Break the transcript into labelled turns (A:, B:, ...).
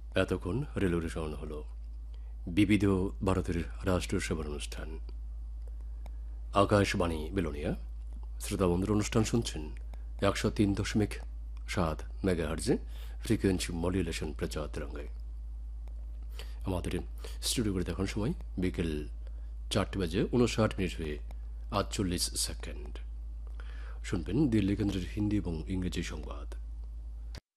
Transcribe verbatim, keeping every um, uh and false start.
A: এতক্ষণ রেলওয়ে শোনানো হলো বিবিধ ভারতের রাষ্ট্রীয় সেবার অনুষ্ঠান আকাশবাণী বেলোনিয়া। শ্রোতা বন্ধুর অনুষ্ঠান শুনছেন একশো তিন দশমিক সাত মেগাহার্জে ফ্রিকোয়েন্সি মডুলেশন প্রচার তরঙ্গে। আমাদের স্টুডিওগুলিতে এখন সময় বিকেল চারটে বাজে উনষাট মিনিট হয়ে আটচল্লিশ সেকেন্ড। শুনবেন দিল্লি কেন্দ্রের হিন্দি এবং ইংরেজি সংবাদ।